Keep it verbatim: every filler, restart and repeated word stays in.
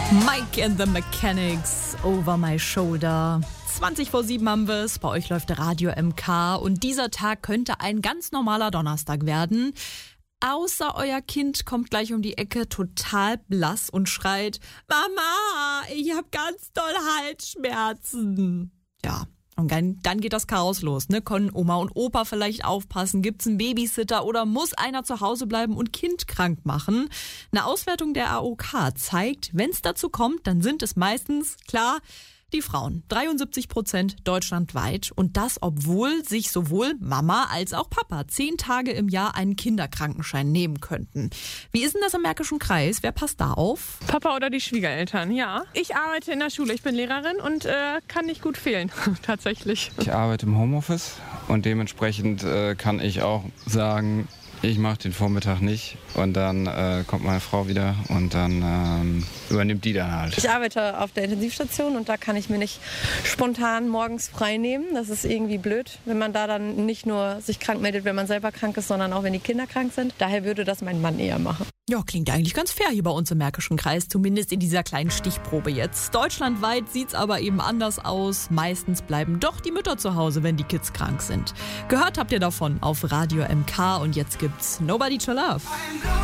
Mike and the Mechanics, Over My Shoulder. zwanzig vor sieben haben wir es, bei euch läuft Radio M K und dieser Tag könnte ein ganz normaler Donnerstag werden. Außer euer Kind kommt gleich um die Ecke total blass und schreit, Mama, ich hab ganz doll Halsschmerzen. Ja. Und dann, dann geht das Chaos los, ne? Können Oma und Opa vielleicht aufpassen? Gibt's einen Babysitter oder muss einer zu Hause bleiben und Kind krank machen? Eine Auswertung der A O K zeigt, wenn es dazu kommt, dann sind es meistens, klar, die Frauen. dreiundsiebzig Prozent deutschlandweit. Und das, obwohl sich sowohl Mama als auch Papa zehn Tage im Jahr einen Kinderkrankenschein nehmen könnten. Wie ist denn das im Märkischen Kreis? Wer passt da auf? Papa oder die Schwiegereltern, ja. Ich arbeite in der Schule, ich bin Lehrerin und äh, kann nicht gut fehlen, tatsächlich. Ich arbeite im Homeoffice und dementsprechend äh, kann ich auch sagen, ich mache den Vormittag nicht und dann äh, kommt meine Frau wieder und dann ähm, übernimmt die dann halt. Ich arbeite auf der Intensivstation und da kann ich mir nicht spontan morgens frei nehmen. Das ist irgendwie blöd, wenn man da dann nicht nur sich krank meldet, wenn man selber krank ist, sondern auch wenn die Kinder krank sind. Daher würde das mein Mann eher machen. Ja, klingt eigentlich ganz fair hier bei uns im Märkischen Kreis, zumindest in dieser kleinen Stichprobe jetzt. Deutschlandweit sieht's aber eben anders aus. Meistens bleiben doch die Mütter zu Hause, wenn die Kids krank sind. Gehört habt ihr davon auf Radio M K und jetzt gibt's Nobody to Love.